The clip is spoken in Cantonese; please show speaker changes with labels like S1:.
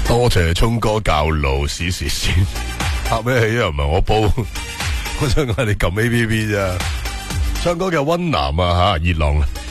S1: 多謝聰哥教路試試先，拍咩戲啊？唔係我煲，我想嗌你撳 APP 咋。唱歌嘅溫男啊吓，熱浪。